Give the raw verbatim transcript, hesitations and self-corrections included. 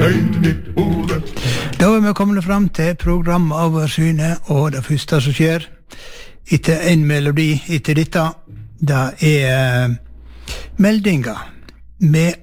Da er vi kommet frem til programoversynet, og det første som skjer etter en melodi etter dette, det er meldinga med